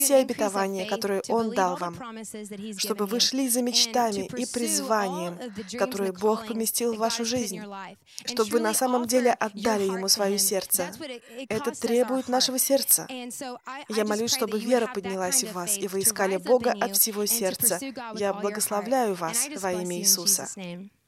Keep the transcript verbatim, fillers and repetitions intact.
все обетования, которые Он дал вам, чтобы вы шли за мечтами и призванием, которые Бог поместил в вашу жизнь, чтобы вы на самом деле отдали Ему свое сердце. Это требует нашего сердца. Я молюсь, чтобы вера поднялась в вас, и вы искали Бога от всего сердца. Я благословляю вас во имя Иисуса.